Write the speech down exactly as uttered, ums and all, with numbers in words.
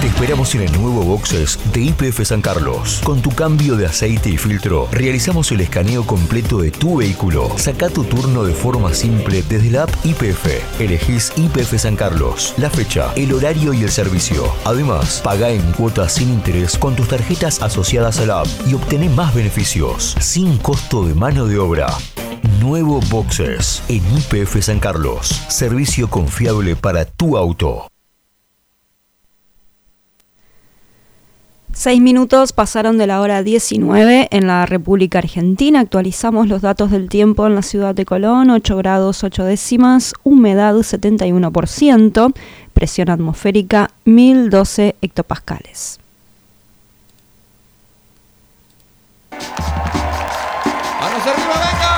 Te esperamos en el nuevo Boxes de Y P F San Carlos. Con tu cambio de aceite y filtro, realizamos el escaneo completo de tu vehículo. Saca tu turno de forma simple desde la app Y P F. Elegís Y P F San Carlos, la fecha, el horario y el servicio. Además, paga en cuotas sin interés con tus tarjetas asociadas a la app y obtené más beneficios, sin costo de mano de obra. Nuevo Boxes en Y P F San Carlos. Servicio confiable para tu auto. Seis minutos pasaron de la hora diecinueve en la República Argentina. Actualizamos los datos del tiempo en la ciudad de Colón. ocho grados ocho décimas, humedad setenta y uno por ciento, presión atmosférica mil doce hectopascales. ¡Manos arriba, venga!